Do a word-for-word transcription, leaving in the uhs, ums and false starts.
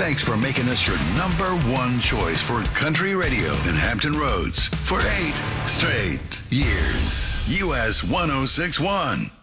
Thanks for making us your number one choice for country radio in Hampton Roads for eight straight years. U S one oh six one.